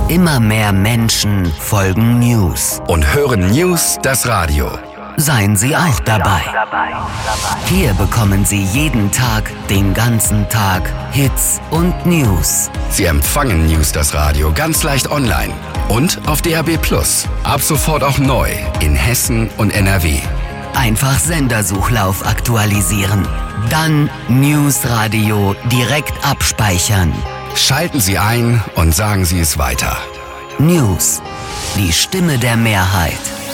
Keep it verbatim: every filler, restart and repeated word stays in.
Immer mehr Menschen folgen News. Und hören News das Radio. Seien Sie auch dabei. Hier bekommen Sie jeden Tag, den ganzen Tag, Hits und News. Sie empfangen News das Radio ganz leicht online und auf D A B plus. Ab sofort auch neu in Hessen und N R W. Einfach Sendersuchlauf aktualisieren. Dann News Radio direkt abspeichern. Schalten Sie ein und sagen Sie es weiter. News. Die Stimme der Mehrheit.